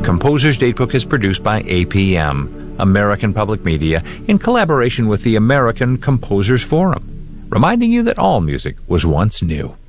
Composer's Datebook is produced by APM, American Public Media, in collaboration with the American Composers Forum, reminding you that all music was once new.